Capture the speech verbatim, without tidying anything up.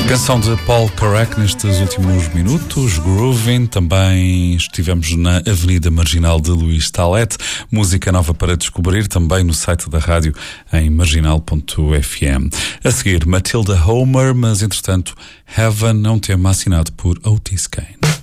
Canção de Paul Carrack nestes últimos minutos, Groovin'. Também estivemos na Avenida Marginal de Luís Talete. Música nova para descobrir também no site da rádio em marginal ponto f m. A seguir, Matilda Homer, mas entretanto, Heaven é um tema assinado por Otis Kane.